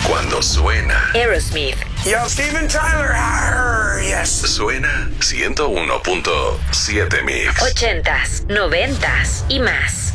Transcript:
Cuando suena Aerosmith. Yo, Steven Tyler. Yes. Suena 101.7 Mix. 80s, 90s y más.